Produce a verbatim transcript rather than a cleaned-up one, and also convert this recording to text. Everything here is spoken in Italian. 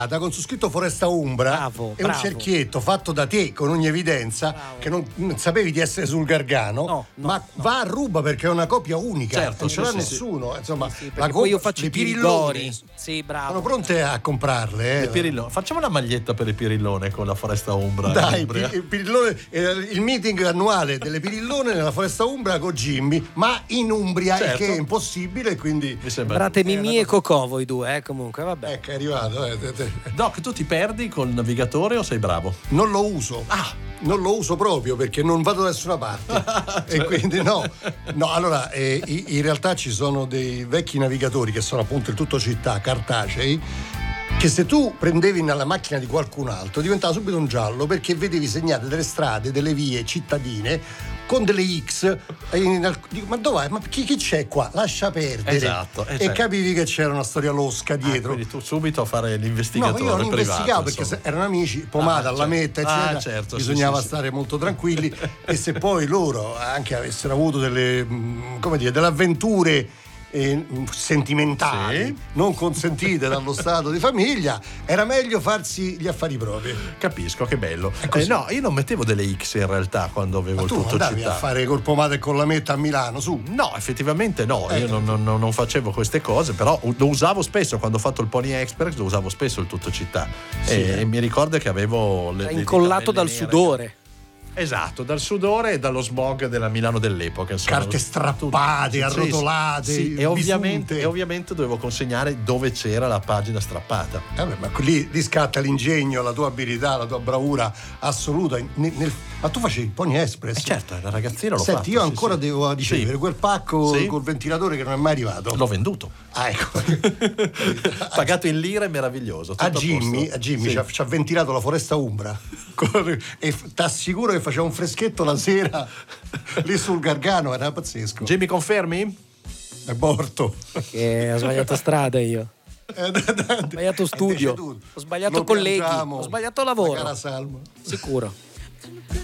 con su scritto Foresta Umbra. Bravo, è bravo. un cerchietto fatto da te con ogni evidenza, Bravo. che non, non sapevi di essere sul Gargano, No, no, ma no. va a ruba perché è una copia unica, Certo, non ce sì, l'ha sì, nessuno. Insomma, Sì, la perché co- poi io faccio le i pirilloni pirilloni. Sì, bravo. sono pronte a comprarle. Eh. Le Pirillone. Facciamo una maglietta per il Pirillone con la Foresta Umbra. in Dai, Umbria. il, pirillone, eh, il meeting annuale delle Pirillone nella Foresta Umbra con Jimmy, ma in Umbria, Certo. il che è impossibile, quindi Mi sembra. Sembrate Mimì e Cocò voi due, eh, comunque, vabbè. ecco, è arrivato. eh, te- te- Doc, tu ti perdi col navigatore o sei bravo? Non lo uso. Ah, Non lo uso proprio perché non vado da nessuna parte e quindi no, no allora eh, i- in realtà ci sono dei vecchi navigatori che sono appunto il tutto città, cartacei, che se tu prendevi nella macchina di qualcun altro diventava subito un giallo perché vedevi segnate delle strade, delle vie cittadine con delle X e in alc- dico, ma dov'è? Ma chi, chi c'è qua? Lascia perdere. Esatto, e esatto. capivi che c'era una storia losca ah, dietro. quindi tu subito a fare No, l'investigatore ma io non privato. investigavo perché insomma. se- erano amici, pomata, Ah, alla certo. metta, Ah, eccetera. certo, sì, bisognava sì, sì. stare molto tranquilli e se poi loro anche avessero avuto delle, mh, come dire, delle avventure eh, mh, sentimentali Sì. non consentite dallo stato di famiglia, era meglio farsi gli affari propri. Capisco, che bello. così. Eh, no, io non mettevo delle X in realtà quando avevo Ma il tu non tutto andavi città. a fare col pomata e con la metta a Milano, su? No, effettivamente no, Eh. io non, non- non facevo queste cose, però lo usavo spesso quando ho fatto il Pony Express, lo usavo spesso il tutto città. Sì, e, eh. e mi ricordo che avevo le, È le incollato dal tabelle nere. sudore. Esatto, dal sudore e dallo smog della Milano dell'epoca. Insomma. Carte strappate, Sì, arrotolate, sì, e, ovviamente, bisunte. e ovviamente dovevo consegnare dove c'era la pagina strappata. Vabbè, ma lì, lì scatta l'ingegno, la tua abilità, la tua bravura assoluta. Nel- nel- ma tu facevi il Pony Express? Eh certo, da ragazzino l'ho Senti, fatto. io sì, ancora sì. devo ricevere Sì. quel pacco Sì. col ventilatore che non è mai arrivato. L'ho venduto. Ah, ecco. Pagato in lire, meraviglioso. tutto A a Jimmy, posto. a Jimmy Sì. ci, ha, ci ha ventilato la Foresta Umbra e ti assicuro che faceva un freschetto la sera lì sul Gargano, era pazzesco. Jimmy, confermi? È morto. Che ho sbagliato strada io. Ho sbagliato studio. Ho sbagliato colleghi. Ho sbagliato lavoro. Cara Salma. Sicuro.